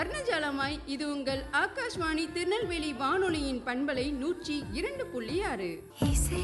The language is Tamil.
வர்ணஜாலமாய் இது உங்கள் ஆகாஷ்வாணி திருநெல்வேலி வானொலியின் பண்பலை 102.6.